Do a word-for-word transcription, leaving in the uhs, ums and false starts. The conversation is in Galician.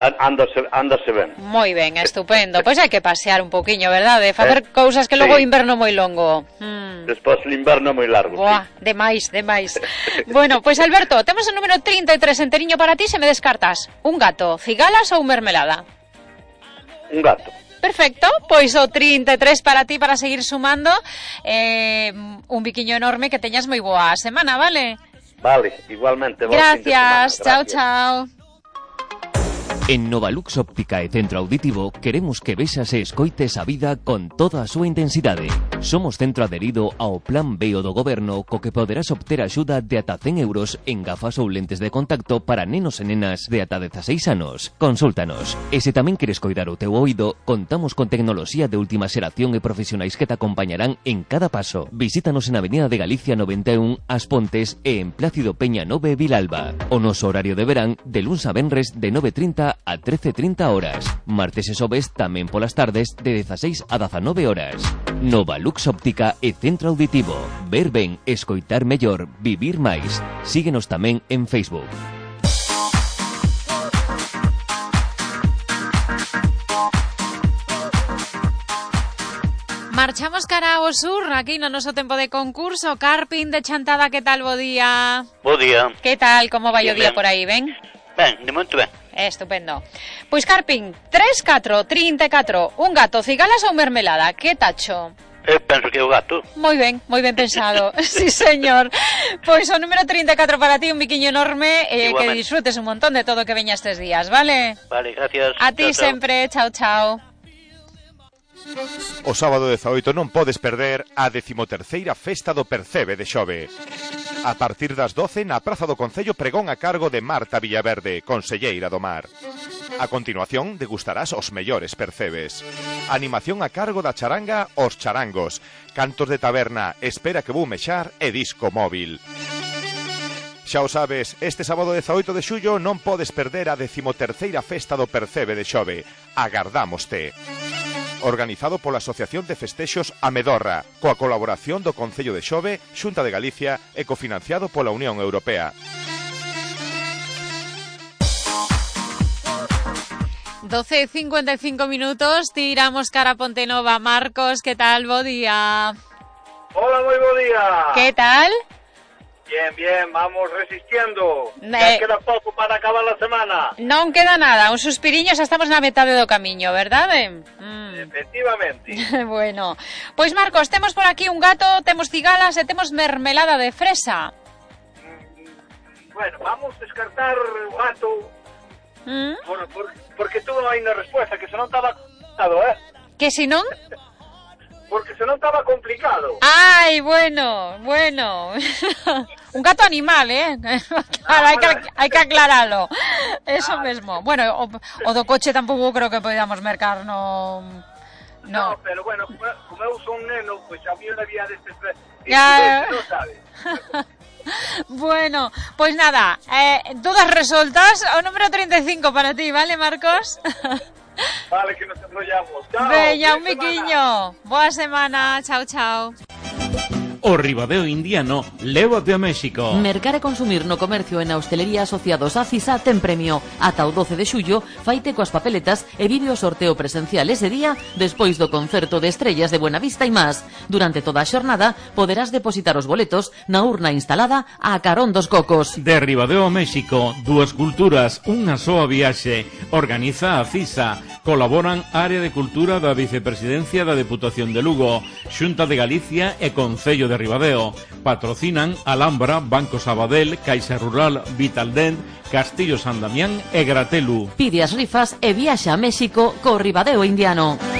Ándase, ándase ben. Moi ben, estupendo. Pois hai que pasear un poquinho, verdade? Facer eh, cousas que logo o sí. inverno moi longo. Mm. Despois o inverno moi largo. Buah, sí. demais, demais. Bueno, pois Alberto, temos o número trinta e tres enteriño para ti, se me descartas. Un gato, cigalas ou mermelada? Un gato. Perfecto, pois o trinta e tres para ti para seguir sumando. Eh, un biquiño enorme, que teñas moi boa semana, vale? Vale, igualmente. Gracias, chao, chao. En Novalux Óptica e Centro Auditivo queremos que vexas e escoites a vida con toda a súa intensidade. Somos centro adherido ao Plan B O do Goberno, co que poderás obter axuda de ata cen euros en gafas ou lentes de contacto para nenos e nenas de ata dezaseis anos. Consúltanos. E se tamén queres coidar o teu oído, contamos con tecnoloxía de última xeración e profesionais que te acompañarán en cada paso. Visítanos en Avenida de Galicia noventa e un, As Pontes e en Plácido Peña nove, Vilalba. O noso horario de verán de luns a venres de nove e trinta a trece e trinta horas. Martes e xoves tamén polas tardes de dezaseis a dezanove horas. Novalux Óptica e Centro Auditivo. Ver ben, escoitar mellor, vivir máis. Síguenos tamén en Facebook. Marchamos cara ao sur, aquí no noso tempo de concurso. Carpín de Chantada, que tal, bo día? Bo día. Que tal, como vai o día por aí, ben? Ben, de momento ben. Estupendo. Pois Carpín, tres, catro, trinta e catro, un gato, cigalas ou mermelada? Que tacho? Eu penso que é o gato. Moi ben, moi ben pensado. Sí, señor. Pois o número trinta e catro para ti, un biquiño enorme, e eh, que disfrutes un montón de todo que veña estes días, vale? Vale, gracias. A ti chao, sempre, chao, chao. O sábado dezaoito non podes perder a decimoterceira Festa do Percebe de Xove. A partir das doce na Praza do Concello, pregón a cargo de Marta Villaverde, conselleira do Mar. A continuación degustarás os mellores percebes. Animación a cargo da charanga Os Charangos. Cantos de taberna, Espera que vou mexar e disco móvil. Xa o sabes, este sábado dezaoito de xullo non podes perder a decimoterceira Festa do Percebe de Xove. Agardámoste. Organizado pola Asociación de Festexos Amedorra, coa colaboración do Concello de Xove, Xunta de Galicia e cofinanciado pola Unión Europea. doce e cincuenta e cinco minutos, tiramos cara a Pontenova. Marcos, que tal? Bo día. Hola, moi bo día. Que tal? Bien, bien, vamos resistiendo. Eh, Ya queda pouco para acabar a semana. Non queda nada, un suspiriño, xa estamos na metade do camiño, verdade? Mm. Efectivamente. Bueno, pois Marcos, temos por aquí un gato, temos cigalas e temos mermelada de fresa. Mm, bueno, vamos a descartar o gato Mm. por, por, porque todo hai na resposta, que se non estaba complicado, eh? Que si non? Porque se non estaba complicado. Ai, bueno, bueno. Un gato animal, eh? Claro, hai que, hai que aclaralo. Eso ah, mesmo. Bueno, o, o do coche tampouco creo que podamos mercar, no... No, no pero bueno, como, como eu son neno, pois pues, a mí non había destes... Ya... Non sabes. Bueno, pois pues nada, eh, dudas resoltas. O número treinta e cinco para ti, vale, Marcos? Vale, que nos enrollamos. Chao. Veña, un biquiño. Boa semana. Chao, chao. O Ribadeo Indiano, lévate a México. Mercar e consumir no comercio e na hostelería asociados a CISA ten premio. Ata o doce de xullo, faite coas papeletas e vive o sorteo presencial ese día despois do concerto de estrellas de Buenavista e más. Durante toda a xornada poderás depositar os boletos na urna instalada a carón dos cocos. De Ribadeo a México, dúas culturas, unha soa viaxe. Organiza a CISA. Colaboran Área de Cultura da Vicepresidencia da Deputación de Lugo, Xunta de Galicia e Concello de Ribadeo. Patrocinan Alhambra, Banco Sabadell, Caixa Rural, Vitaldent, Castillo San Damián e Gratelu. Pide as rifas e viaxa a México co Ribadeo Indiano.